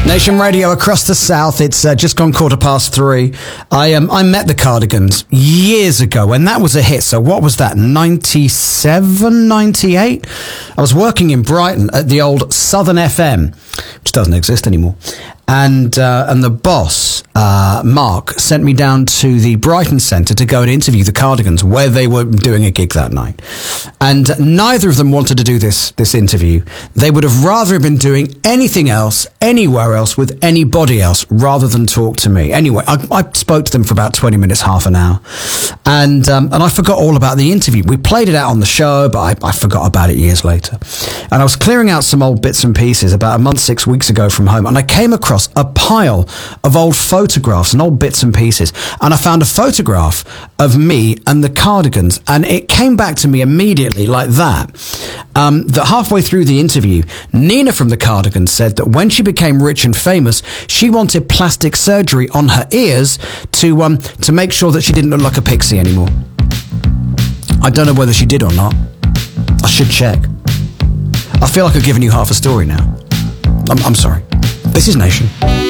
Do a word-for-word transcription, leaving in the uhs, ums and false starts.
Nation Radio across the South. It's uh, just gone quarter past three. I um, I met the Cardigans years ago when that was a hit. So what was that, ninety-seven, ninety-eight? I was working in Brighton at the old Southern F M, which doesn't exist anymore. And uh, and the boss, uh, Mark, sent me down to the Brighton Centre to go and interview the Cardigans, where they were doing a gig that night. And neither of them wanted to do this this interview. They would have rather been doing anything else, anywhere else, with anybody else, rather than talk to me. Anyway, I, I spoke to them for about twenty minutes, half an hour. And um, and I forgot all about the interview. We played it out on the show, but I, I forgot about it years later. And I was clearing out some old bits and pieces about a month, six weeks ago from home, and I came across a pile of old photographs and old bits and pieces. And I found a photograph of me and the Cardigans, and it came back to me immediately like that. Um, that halfway through the interview, Nina from the Cardigans said that when she became rich and famous, she wanted plastic surgery on her ears to um to make sure that she didn't look like a pixie anymore. I don't know whether she did or not. I should check. I feel like I've given you half a story now. I'm, I'm sorry. This is Nation.